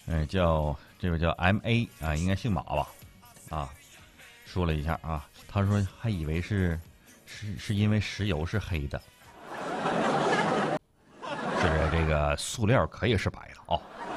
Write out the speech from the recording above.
这位叫 MA 啊，应该姓马吧？啊，说了一下啊，他说还以为是因为石油是黑的，是不是这个塑料可以是白的哦？